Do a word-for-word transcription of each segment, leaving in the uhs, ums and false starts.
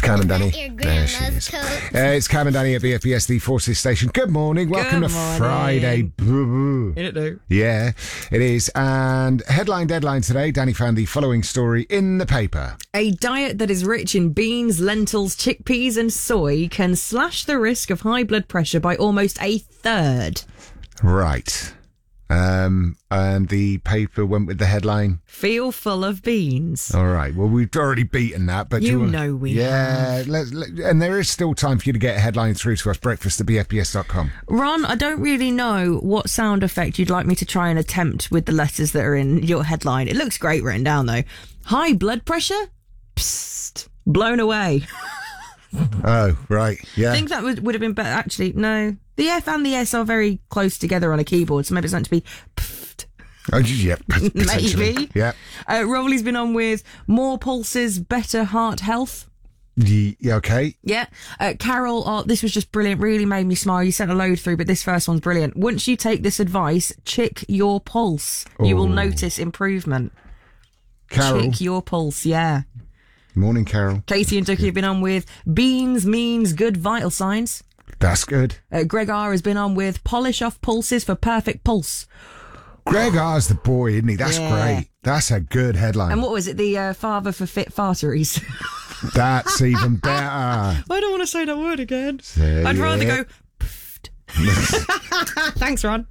Cam and Danny. Your There she grandma's is. coat. Uh, it's Cam and Danny at B F B S, the Forces Station. Good morning. Welcome Good to morning. Friday. In it do. Yeah, it is. And headline deadline today, Danny found the following story in the paper. A diet that is rich in beans, lentils, chickpeas and soy can slash the risk of high blood pressure by almost a third. Right. Um, and the paper went with the headline. Feel full of beans. All right. Well, we've already beaten that, but You do wanna- know we Yeah, let's, let, and there is still time for you to get a headline through to us. Breakfast at b f b s dot com. Ron, I don't really know what sound effect you'd like me to try and attempt with the letters that are in your headline. It looks great written down, though. High blood pressure? Psst. Blown away. Oh, right. Yeah. I think that would, would have been better. Actually, no. The F and the S are very close together on a keyboard, so maybe it's meant to be pfft. Oh, yeah. p- potentially. Maybe. Yeah. Uh, Rowley's been on with more pulses, better heart health. Ye- yeah. Okay. Yeah. Uh, Carol, oh, this was just brilliant. Really made me smile. You sent a load through, but this first one's brilliant. Once you take this advice, check your pulse. You will Oh. notice improvement. Carol. Check your pulse, yeah. Morning, Carol. Katie and Ducky have been on with beans means good vital signs. That's good. Uh, Greg R has been on with polish off pulses for perfect pulse. Greg R's the boy, isn't he? That's Yeah. great. That's a good headline. And what was it? The uh, father for fit farteries. That's even better. I don't want to say that word again. Say I'd rather it. go. Pfft. Thanks, Ron.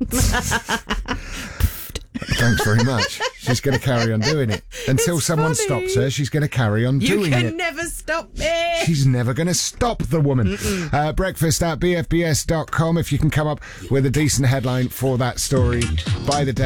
Thanks very much. She's going to carry on doing it. Until It's someone funny. stops her, she's going to carry on You doing can it. never stop me. She's never going to stop the woman. Uh, breakfast at b f b s dot com. If you can come up with a decent headline for that story by the day.